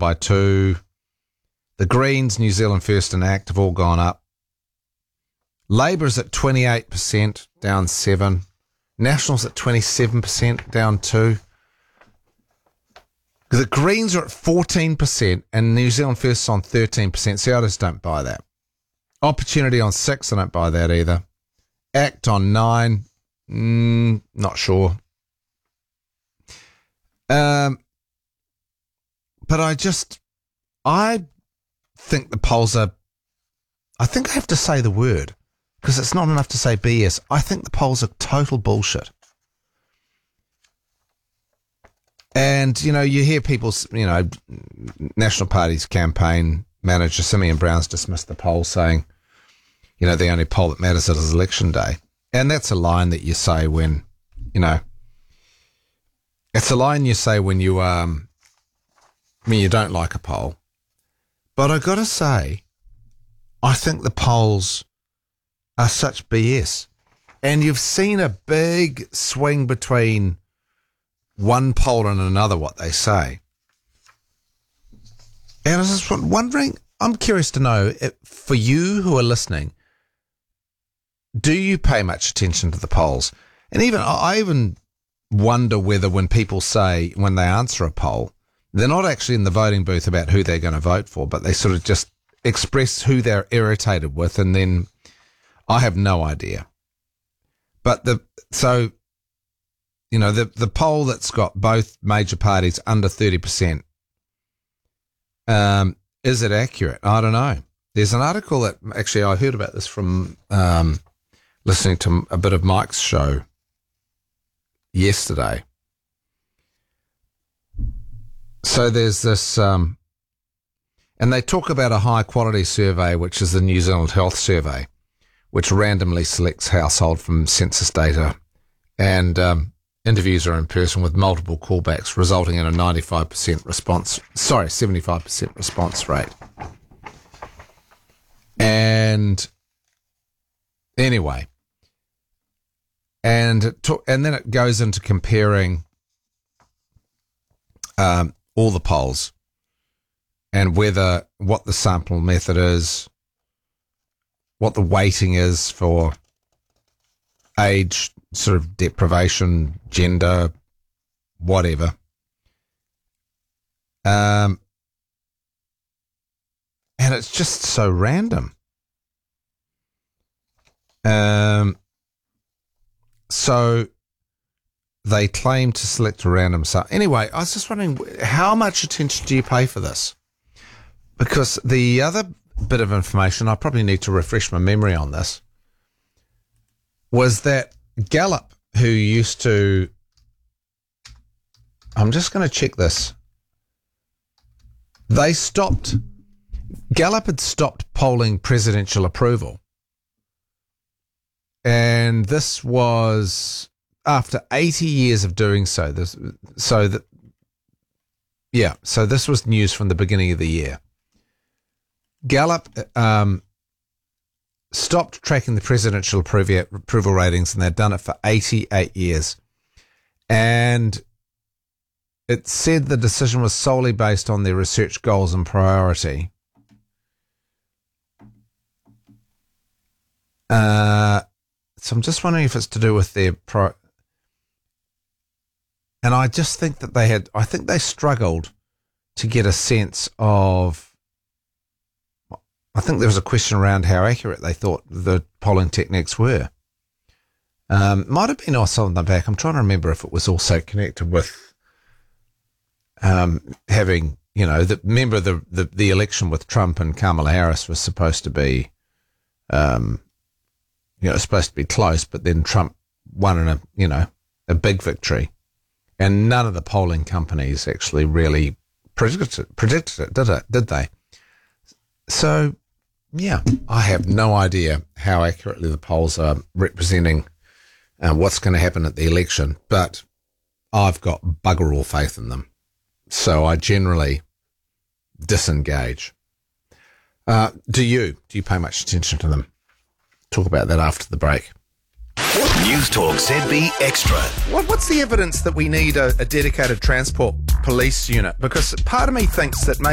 by 2. The Greens, New Zealand First and ACT have all gone up. Labour's at 28%, down 7. National's at 27%, down 2. The Greens are at 14% and New Zealand First is on 13%. See, I just don't buy that. Opportunity on 6, I don't buy that either. ACT on 9, not sure. But I think the polls are, I think I have to say the word because it's not enough to say BS. I think the polls are total bullshit. And, you know, you hear people, you know, National Party's campaign manager, Simeon Brown's dismissed the poll saying, you know, the only poll that matters is election day. And that's a line that you say when, you know, it's a line you say when you don't like a poll. But I got to say, I think the polls are such BS. And you've seen a big swing between one poll and another, what they say. And I was just wondering, I'm curious to know, for you who are listening, do you pay much attention to the polls? And I even wonder whether when people say, when they answer a poll, they're not actually in the voting booth about who they're going to vote for, but they sort of just express who they're irritated with, and then I have no idea. But the poll that's got both major parties under 30%, is it accurate? I don't know. There's an article that actually I heard about this from listening to a bit of Mike's show yesterday. So there's this, and they talk about a high quality survey, which is the New Zealand Health Survey, which randomly selects household from census data, and interviews are in person with multiple callbacks, resulting in a 75% response, 75% response rate. And anyway, and then it goes into comparing all the polls and what the sample method is, what the weighting is for age, sort of deprivation, gender, whatever. And it's just so random. So they claim to select a random sample. Anyway, I was just wondering, how much attention do you pay for this? Because the other bit of information, I probably need to refresh my memory on this, was that Gallup, who used to, I'm just going to check this. Gallup had stopped polling presidential approval. And this was after 80 years of doing so. So this was news from the beginning of the year. Gallup stopped tracking the presidential approval ratings, and they'd done it for 88 years. And it said the decision was solely based on their research goals and priority. So I'm just wondering if it's to do with their and I just think that I think they struggled to get a sense of, I think there was a question around how accurate they thought the polling techniques were. Might have been also on the back. I'm trying to remember if it was also connected with having, you know, the election with Trump and Kamala Harris was supposed to be, supposed to be close, but then Trump won in a big victory. And none of the polling companies actually really predicted it, did they? So, yeah, I have no idea how accurately the polls are representing what's going to happen at the election, but I've got bugger all faith in them. So I generally disengage. Do you pay much attention to them? Talk about that after the break. News Talk ZB Extra. What's the evidence that we need a dedicated transport police unit? Because part of me thinks that maybe